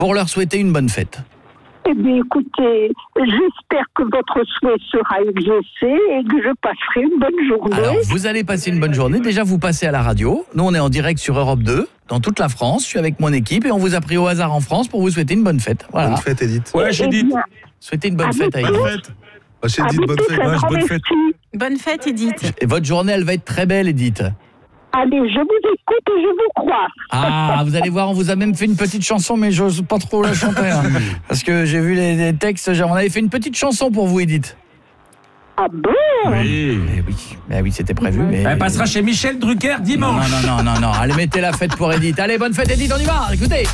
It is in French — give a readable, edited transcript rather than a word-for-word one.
pour leur souhaiter une bonne fête. Eh bien, écoutez, j'espère que votre souhait sera exaucé et que je passerai une bonne journée. Alors, vous allez passer une bonne journée. Déjà, vous passez à la radio. Nous, on est en direct sur Europe 2, dans toute la France. Je suis avec mon équipe et on vous a pris au hasard en France pour vous souhaiter une bonne fête. Voilà. Bonne fête, Edith. Ouais, j'ai dit. Souhaitez une bonne fête à Edith. Bonne fête. J'ai dit bonne fête. Ouais, bonne fête. Bonne fête, Edith. Et votre journée, elle va être très belle, Edith. Allez, je vous écoute et je vous crois. Ah, vous allez voir, on vous a même fait une petite chanson, mais j'ose pas trop la chanter. Hein, parce que j'ai vu les textes, on avait fait une petite chanson pour vous, Edith. Ah bon? Oui. Oui, c'était prévu. Mais... Elle passera chez Michel Drucker dimanche. Non. Allez, mettez la fête pour Edith. Allez, bonne fête, Edith, on y va. Écoutez.